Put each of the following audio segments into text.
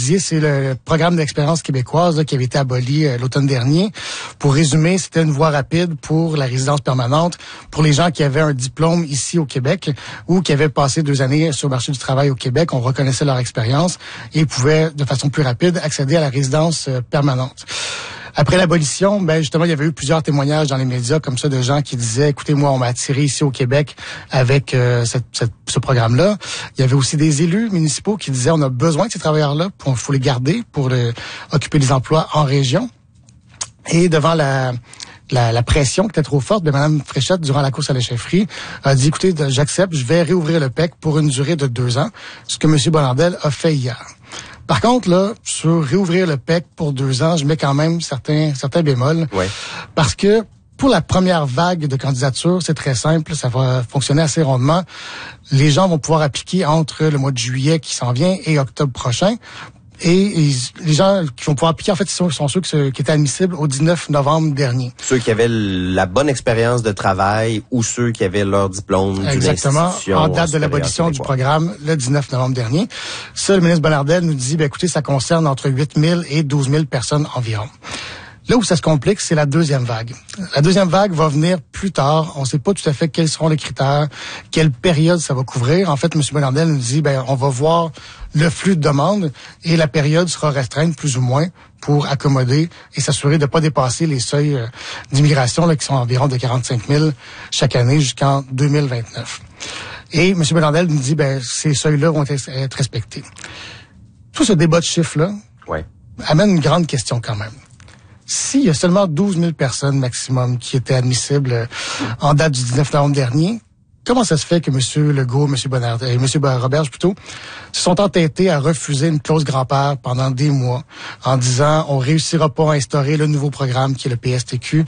disiez, c'est le programme d'expérience québécoise là, qui avait été aboli l'automne dernier. Pour résumer, c'était une voie rapide pour la résidence permanente pour les gens qui avaient un diplôme ici au Québec ou qui avaient passé 2 années sur le marché du travail au Québec. On reconnaissait leur expérience et pouvaient, de façon plus rapide, accéder à la résidence permanente. Après l'abolition, justement, il y avait eu plusieurs témoignages dans les médias comme ça de gens qui disaient, écoutez, moi, on m'a attiré ici au Québec avec ce programme-là. Il y avait aussi des élus municipaux qui disaient, on a besoin de ces travailleurs-là, il faut les garder pour occuper des emplois en région. Et devant la pression qui était trop forte, Mme Fréchette, durant la course à la chefferie, a dit, écoutez, j'accepte, je vais réouvrir le PEC pour une durée de 2 ans, ce que M. Bonardel a fait hier. Par contre, là, sur réouvrir le PEC pour 2 ans, je mets quand même certains bémols. Ouais. Parce que pour la première vague de candidatures, c'est très simple, ça va fonctionner assez rondement. Les gens vont pouvoir appliquer entre le mois de juillet qui s'en vient et octobre prochain. Et les gens qui vont pouvoir appliquer, en fait, sont ceux qui étaient admissibles au 19 novembre dernier. Ceux qui avaient la bonne expérience de travail ou ceux qui avaient leur diplôme d'une Exactement, institution. en date de l'abolition du programme, le 19 novembre dernier. Ça, le ministre Bonardel nous dit, écoutez, ça concerne entre 8 000 et 12 000 personnes environ. Là où ça se complique, c'est la deuxième vague. La deuxième vague va venir plus tard. On ne sait pas tout à fait quels seront les critères, quelle période ça va couvrir. En fait, M. Bonardel nous dit, on va voir le flux de demandes et la période sera restreinte plus ou moins pour accommoder et s'assurer de ne pas dépasser les seuils d'immigration là, qui sont environ de 45 000 chaque année jusqu'en 2029. Et M. Bonardel nous dit, ces seuils-là vont être respectés. Tout ce débat de chiffres-là amène une grande question quand même. S'il y a seulement 12 000 personnes maximum qui étaient admissibles en date du 19 novembre dernier, comment ça se fait que M. Legault, M. Bonardel et M. Roberge plutôt se sont entêtés à refuser une clause grand-père pendant des mois en disant on réussira pas à instaurer le nouveau programme qui est le PSTQ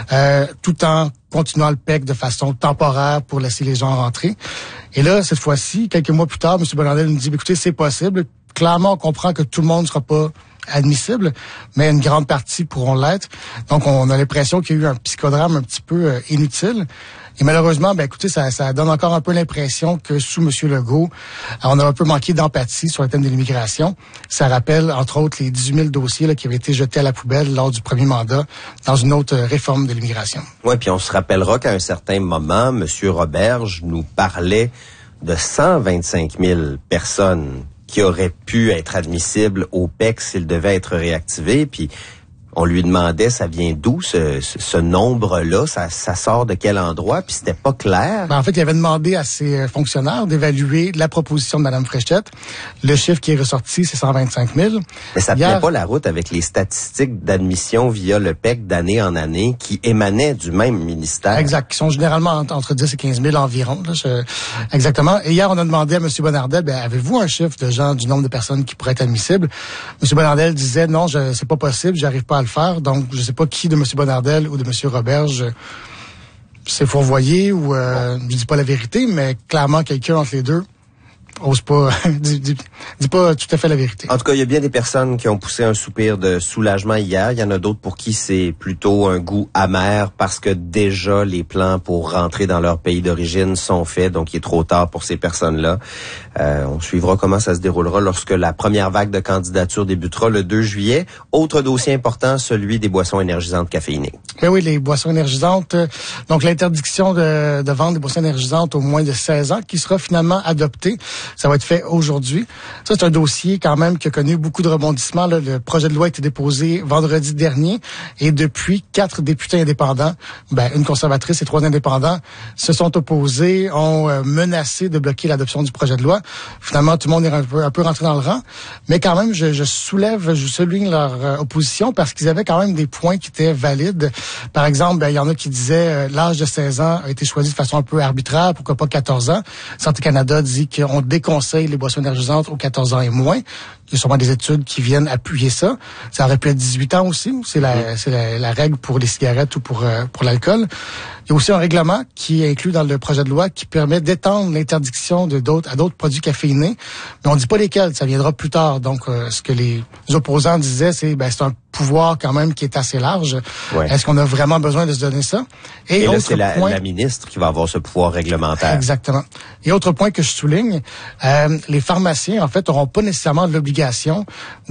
tout en continuant le PEC de façon temporaire pour laisser les gens rentrer. Et là, cette fois-ci, quelques mois plus tard, M. Bonardel nous dit écoutez, c'est possible. Clairement, on comprend que tout le monde ne sera pas admissible, mais une grande partie pourront l'être. Donc, on a l'impression qu'il y a eu un psychodrame un petit peu inutile. Et malheureusement, écoutez, ça donne encore un peu l'impression que sous M. Legault, on a un peu manqué d'empathie sur le thème de l'immigration. Ça rappelle, entre autres, les 18 000 dossiers là, qui avaient été jetés à la poubelle lors du premier mandat dans une autre réforme de l'immigration. Oui, puis on se rappellera qu'à un certain moment, M. Roberge nous parlait de 125 000 personnes qui auraient pu être admissibles au PEC s'il devait être réactivé, puis on lui demandait, ça vient d'où ce nombre-là, ça sort de quel endroit, puis c'était pas clair. En fait, il avait demandé à ses fonctionnaires d'évaluer la proposition de Mme Fréchette. Le chiffre qui est ressorti, c'est 125 000. Mais ça tenait pas la route avec les statistiques d'admission via le PEC d'année en année qui émanaient du même ministère. Exact, qui sont généralement entre 10 et 15 000 environ. Là, exactement. Et hier, on a demandé à M. Bonardel, avez-vous un chiffre du nombre de personnes qui pourraient être admissibles? M. Bonardel disait, non, c'est pas possible, j'arrive pas à le faire. Donc, je sais pas qui de M. Bonardel ou de M. Roberge s'est fourvoyé ou je dis pas la vérité, mais clairement, quelqu'un entre les deux ose pas, dit pas tout à fait la vérité. En tout cas, il y a bien des personnes qui ont poussé un soupir de soulagement hier. Il y en a d'autres pour qui c'est plutôt un goût amer parce que déjà les plans pour rentrer dans leur pays d'origine sont faits, donc il est trop tard pour ces personnes-là. On suivra comment ça se déroulera lorsque la première vague de candidatures débutera le 2 juillet. Autre dossier important, celui des boissons énergisantes caféinées. Mais oui, les boissons énergisantes. Donc, l'interdiction de vendre des boissons énergisantes aux moins de 16 ans qui sera finalement adoptée. Ça va être fait aujourd'hui. Ça, c'est un dossier quand même qui a connu beaucoup de rebondissements. Là. Le projet de loi a été déposé vendredi dernier et depuis, 4 députés indépendants, une conservatrice et 3 indépendants, se sont opposés, ont menacé de bloquer l'adoption du projet de loi. Finalement, tout le monde est un peu rentré dans le rang. Mais quand même, je souligne leur opposition parce qu'ils avaient quand même des points qui étaient valides. Par exemple, il y en a qui disaient l'âge de 16 ans a été choisi de façon un peu arbitraire, pourquoi pas 14 ans. Santé Canada dit qu'on déconseille les boissons énergisantes aux 14 ans et moins. Il y a sûrement des études qui viennent appuyer ça. Ça aurait pu être 18 ans aussi. C'est la règle pour les cigarettes ou pour l'alcool. Il y a aussi un règlement qui est inclus dans le projet de loi qui permet d'étendre l'interdiction à d'autres produits caféinés. Mais on ne dit pas lesquels. Ça viendra plus tard. Donc, ce que les opposants disaient, c'est un pouvoir quand même qui est assez large. Ouais. Est-ce qu'on a vraiment besoin de se donner ça? Et là, c'est la ministre qui va avoir ce pouvoir réglementaire. Exactement. Et autre point que je souligne, les pharmaciens, en fait, n'auront pas nécessairement l'obligation